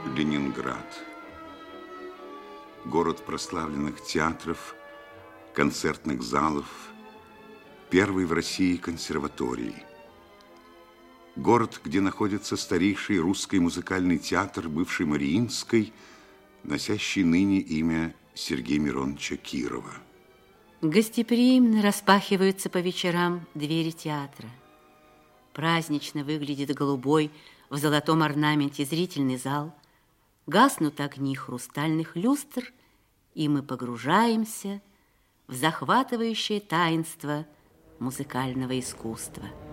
Ленинград. Город прославленных театров, концертных залов, первый в России консерватории. Город, где находится старейший русский музыкальный театр бывшей Мариинской, носящий ныне имя Сергея Мироновича Кирова. Гостеприимно распахиваются по вечерам двери театра. Празднично выглядит голубой в золотом орнаменте зрительный зал. Гаснут огни хрустальных люстр, и мы погружаемся в захватывающее таинство музыкального искусства.